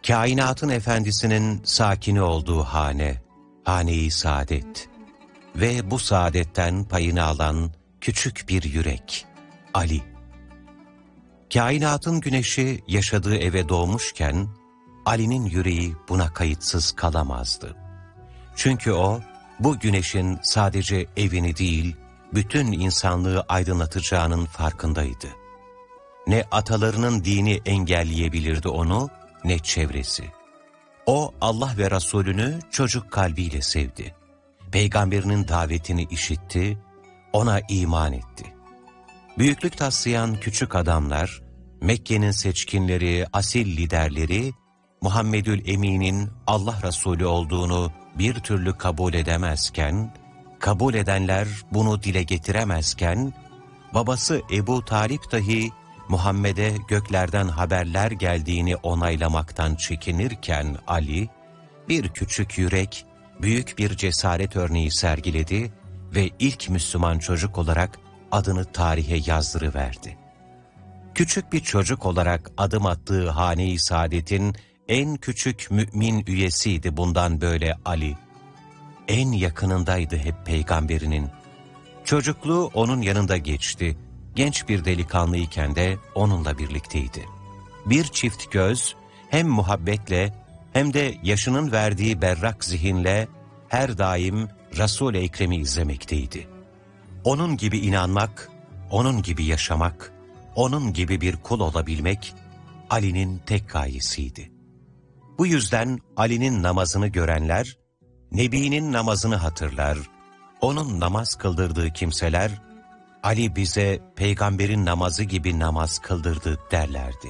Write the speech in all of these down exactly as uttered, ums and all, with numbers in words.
Kainatın efendisinin sakini olduğu hane, hane-i saadet ve bu saadetten payını alan küçük bir yürek, Ali. Kainatın güneşi yaşadığı eve doğmuşken, Ali'nin yüreği buna kayıtsız kalamazdı. Çünkü o, bu güneşin sadece evini değil, bütün insanlığı aydınlatacağının farkındaydı. Ne atalarının dini engelleyebilirdi onu, ne çevresi. O, Allah ve Resulünü çocuk kalbiyle sevdi. Peygamberinin davetini işitti, ona iman etti. Büyüklük taslayan küçük adamlar, Mekke'nin seçkinleri, asil liderleri, Muhammedül Emin'in Allah Resulü olduğunu bir türlü kabul edemezken, kabul edenler bunu dile getiremezken, babası Ebu Talip dahi Muhammed'e göklerden haberler geldiğini onaylamaktan çekinirken Ali, bir küçük yürek, büyük bir cesaret örneği sergiledi ve ilk Müslüman çocuk olarak adını tarihe yazdırıverdi. Küçük bir çocuk olarak adım attığı hane-i saadetin en küçük mümin üyesiydi bundan böyle Ali. En yakınındaydı hep peygamberinin. Çocukluğu onun yanında geçti. Genç bir delikanlıyken de onunla birlikteydi. Bir çift göz hem muhabbetle hem de yaşının verdiği berrak zihinle her daim Resul-i Ekrem'i izlemekteydi. Onun gibi inanmak, onun gibi yaşamak, onun gibi bir kul olabilmek Ali'nin tek gayesiydi. Bu yüzden Ali'nin namazını görenler, Nebi'nin namazını hatırlar, onun namaz kıldırdığı kimseler, Ali bize peygamberin namazı gibi namaz kıldırdı derlerdi.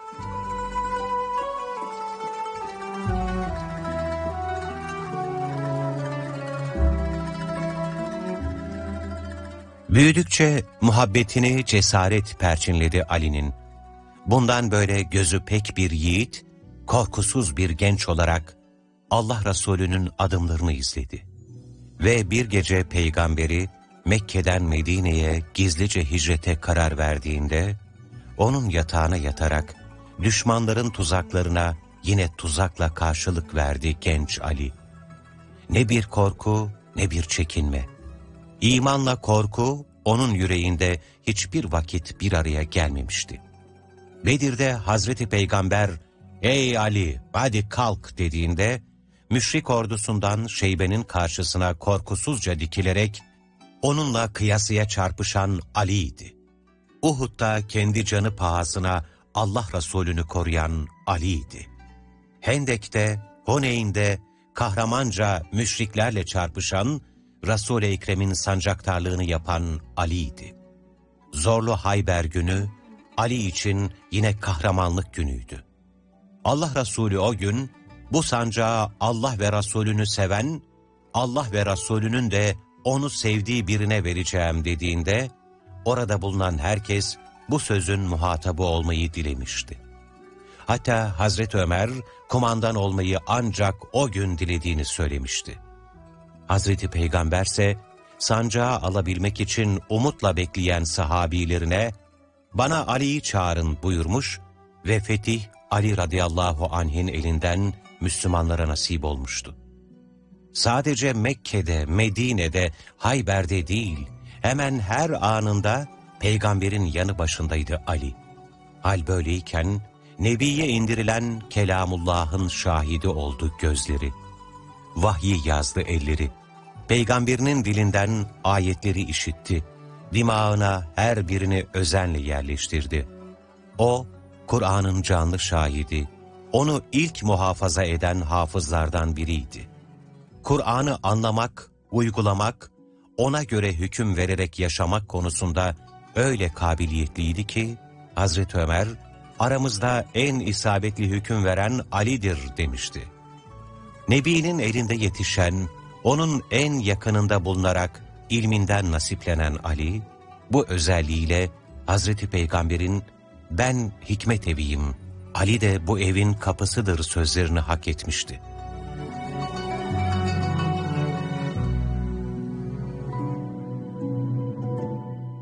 Büyüdükçe muhabbetini cesaret perçinledi Ali'nin. Bundan böyle gözü pek bir yiğit, korkusuz bir genç olarak Allah Resulü'nün adımlarını izledi. Ve bir gece peygamberi Mekke'den Medine'ye gizlice hicrete karar verdiğinde, onun yatağına yatarak düşmanların tuzaklarına yine tuzakla karşılık verdi genç Ali. Ne bir korku ne bir çekinme. İmanla korku onun yüreğinde hiçbir vakit bir araya gelmemişti. Bedir'de Hazreti Peygamber, "Ey Ali, hadi kalk" dediğinde, müşrik ordusundan Şeybe'nin karşısına korkusuzca dikilerek, onunla kıyasıya çarpışan Ali'ydi. Uhud'da kendi canı pahasına Allah Resulü'nü koruyan Ali'ydi. Hendek'te, Huneyn'de kahramanca müşriklerle çarpışan, Resul-i Ekrem'in sancaktarlığını yapan Ali'ydi. Zorlu Hayber günü, Ali için yine kahramanlık günüydü. Allah Resulü o gün, bu sancağı Allah ve Resulünü seven, Allah ve Resulünün de onu sevdiği birine vereceğim dediğinde, orada bulunan herkes bu sözün muhatabı olmayı dilemişti. Hatta Hazreti Ömer, kumandan olmayı ancak o gün dilediğini söylemişti. Hazreti Peygamber ise, sancağı alabilmek için umutla bekleyen sahabilerine, "Bana Ali'yi çağırın" buyurmuş ve fetih Ali radıyallahu anh'in elinden Müslümanlara nasip olmuştu. Sadece Mekke'de, Medine'de, Hayber'de değil, hemen her anında peygamberin yanı başındaydı Ali. Hal böyleyken, Nebi'ye indirilen Kelamullah'ın şahidi oldu gözleri. Vahyi yazdı elleri. Peygamberinin dilinden ayetleri işitti. Dimağına her birini özenle yerleştirdi. O, Kur'an'ın canlı şahidi, onu ilk muhafaza eden hafızlardan biriydi. Kur'an'ı anlamak, uygulamak, ona göre hüküm vererek yaşamak konusunda öyle kabiliyetliydi ki, Hazreti Ömer, aramızda en isabetli hüküm veren Ali'dir demişti. Nebi'nin elinde yetişen, onun en yakınında bulunarak ilminden nasiplenen Ali, bu özelliğiyle Hazreti Peygamber'in "Ben hikmet eviyim, Ali de bu evin kapısıdır" sözlerini hak etmişti.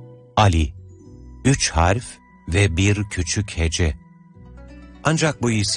Ali, üç harf ve bir küçük hece. Ancak bu isim